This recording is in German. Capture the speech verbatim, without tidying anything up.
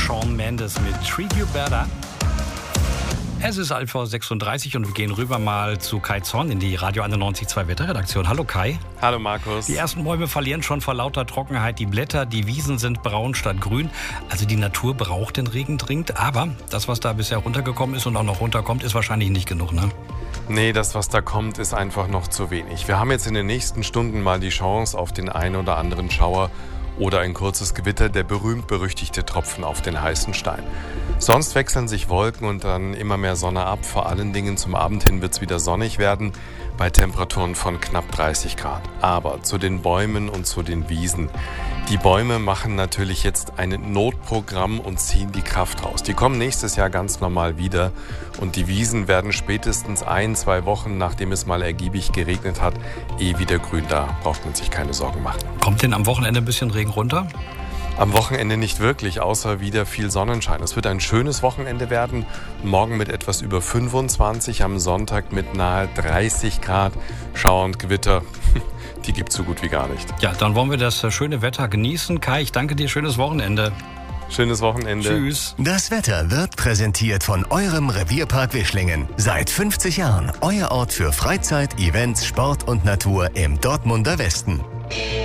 Shawn Mendes mit Treat You Better. Es ist halb vor sechsunddreißig und wir gehen rüber mal zu Kai Zorn in die Radio einundneunzig Komma zwei Wetterredaktion. Hallo Kai. Hallo Markus. Die ersten Bäume verlieren schon vor lauter Trockenheit die Blätter, die Wiesen sind braun statt grün. Also die Natur braucht den Regen dringend, aber das, was da bisher runtergekommen ist und auch noch runterkommt, ist wahrscheinlich nicht genug, ne? Nee, das, was da kommt, ist einfach noch zu wenig. Wir haben jetzt in den nächsten Stunden mal die Chance auf den einen oder anderen Schauer oder ein kurzes Gewitter, der berühmt-berüchtigte Tropfen auf den heißen Stein. Sonst wechseln sich Wolken und dann immer mehr Sonne ab. Vor allen Dingen zum Abend hin wird es wieder sonnig werden, bei Temperaturen von knapp dreißig Grad. Aber zu den Bäumen und zu den Wiesen. Die Bäume machen natürlich jetzt ein Notprogramm und ziehen die Kraft raus. Die kommen nächstes Jahr ganz normal wieder und die Wiesen werden spätestens ein, zwei Wochen, nachdem es mal ergiebig geregnet hat, eh wieder grün. Da braucht man sich keine Sorgen machen. Kommt denn am Wochenende ein bisschen Regen runter? Am Wochenende nicht wirklich, außer wieder viel Sonnenschein. Es wird ein schönes Wochenende werden. Morgen mit etwas über fünfundzwanzig, am Sonntag mit nahe dreißig Grad. Schauer und Gewitter, die gibt es so gut wie gar nicht. Ja, dann wollen wir das schöne Wetter genießen. Kai, ich danke dir, schönes Wochenende. Schönes Wochenende. Tschüss. Das Wetter wird präsentiert von eurem Revierpark Wischlingen. Seit fünfzig Jahren euer Ort für Freizeit, Events, Sport und Natur im Dortmunder Westen.